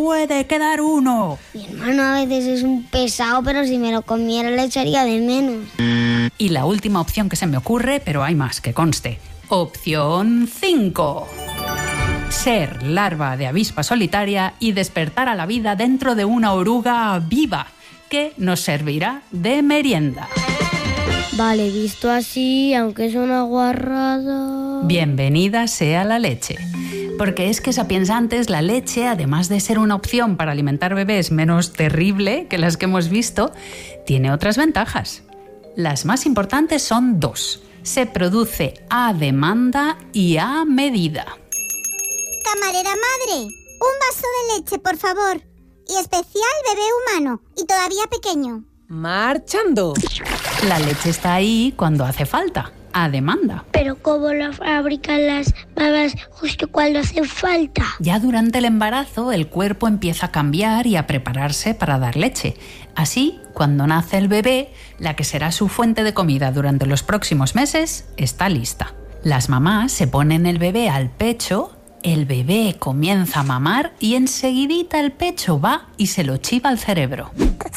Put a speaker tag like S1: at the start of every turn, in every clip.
S1: puede quedar uno.
S2: Mi hermano a veces es un pesado, pero si me lo comiera le echaría de menos.
S1: Y la última opción que se me ocurre, pero hay más, que conste. Opción 5. Ser larva de avispa solitaria y despertar a la vida dentro de una oruga viva, que nos servirá de merienda.
S2: Vale, visto así, aunque es una guarrada...
S1: Bienvenida sea la leche. Porque es que Sapiens antes, la leche, además de ser una opción para alimentar bebés menos terrible que las que hemos visto, tiene otras ventajas. Las más importantes son 2. Se produce a demanda y a medida.
S3: Camarera madre, un vaso de leche, por favor. Y especial bebé humano, y todavía pequeño.
S4: ¡Marchando!
S1: La leche está ahí cuando hace falta, a demanda.
S2: Pero ¿cómo la fabrican las babas justo cuando hace falta?
S1: Ya durante el embarazo el cuerpo empieza a cambiar y a prepararse para dar leche. Así, cuando nace el bebé, la que será su fuente de comida durante los próximos meses está lista. Las mamás se ponen el bebé al pecho, el bebé comienza a mamar y enseguidita el pecho va y se lo chiva al cerebro.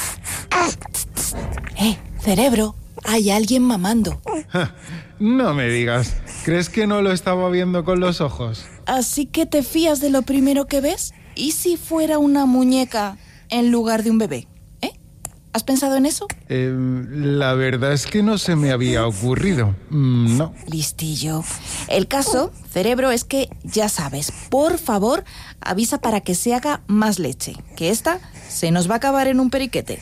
S4: Cerebro, hay alguien mamando.
S5: No me digas. ¿Crees que no lo estaba viendo con los ojos?
S4: ¿Así que te fías de lo primero que ves? ¿Y si fuera una muñeca en lugar de un bebé? ¿Has pensado en eso?
S5: La verdad es que no se me había ocurrido. No.
S4: Listillo. El caso, cerebro, es que, ya sabes, por favor, avisa para que se haga más leche, que esta se nos va a acabar en un periquete.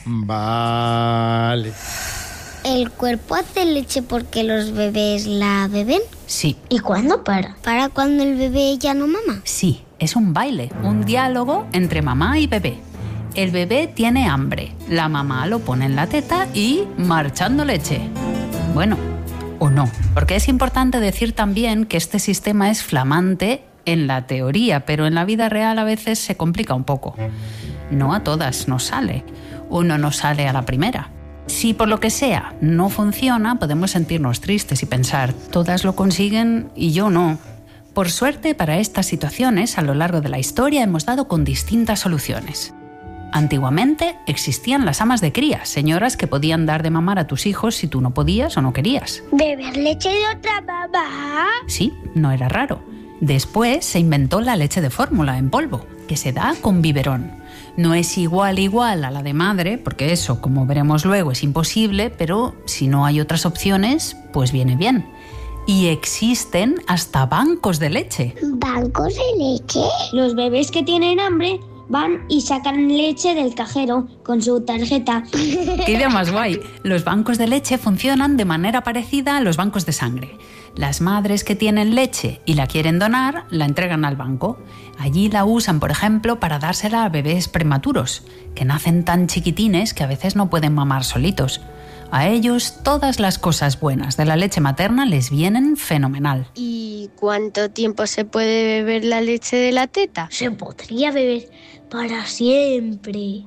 S5: Vale.
S2: ¿El cuerpo hace leche porque los bebés la beben?
S1: Sí.
S2: ¿Y cuándo para? ¿Para cuando el bebé ya no mama?
S1: Sí, es un baile, un diálogo entre mamá y bebé. El bebé tiene hambre, la mamá lo pone en la teta y marchando leche. Bueno, o no, porque es importante decir también que este sistema es flamante en la teoría, pero en la vida real a veces se complica un poco. No a todas nos sale, uno no sale a la primera. Si por lo que sea no funciona, podemos sentirnos tristes y pensar, todas lo consiguen y yo no. Por suerte, para estas situaciones, a lo largo de la historia hemos dado con distintas soluciones. Antiguamente existían las amas de cría, señoras que podían dar de mamar a tus hijos si tú no podías o no querías.
S2: ¿Beber leche de otra mamá?
S1: Sí, no era raro. Después se inventó la leche de fórmula en polvo, que se da con biberón. No es igual a la de madre, porque eso, como veremos luego, es imposible, pero si no hay otras opciones, pues viene bien. Y existen hasta bancos de leche.
S2: ¿Bancos de leche? Los bebés que tienen hambre van y sacan leche del cajero con su tarjeta.
S1: ¡Qué idea más guay! Los bancos de leche funcionan de manera parecida a los bancos de sangre. Las madres que tienen leche y la quieren donar, la entregan al banco. Allí la usan, por ejemplo, para dársela a bebés prematuros, que nacen tan chiquitines que a veces no pueden mamar solitos. A ellos todas las cosas buenas de la leche materna les vienen fenomenal.
S6: ¿Y cuánto tiempo se puede beber la leche de la teta?
S2: Se podría beber para siempre.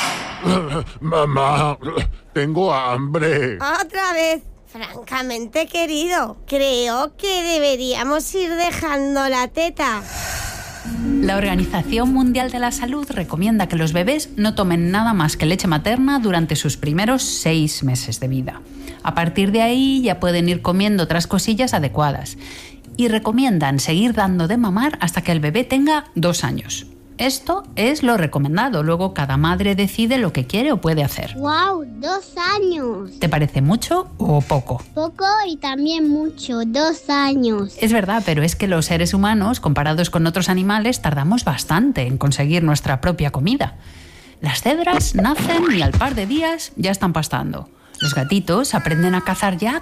S7: Mamá, tengo hambre.
S3: Otra vez. Francamente, querido, creo que deberíamos ir dejando la teta.
S1: La Organización Mundial de la Salud recomienda que los bebés no tomen nada más que leche materna durante sus primeros 6 meses de vida. A partir de ahí ya pueden ir comiendo otras cosillas adecuadas. Y recomiendan seguir dando de mamar hasta que el bebé tenga 2 años. Esto es lo recomendado, luego cada madre decide lo que quiere o puede hacer.
S2: ¡Wow! 2 años.
S1: ¿Te parece mucho o poco?
S2: Poco y también mucho, 2 años.
S1: Es verdad, pero es que los seres humanos, comparados con otros animales, tardamos bastante en conseguir nuestra propia comida. Las cebras nacen y al par de días ya están pastando. Los gatitos aprenden a cazar ya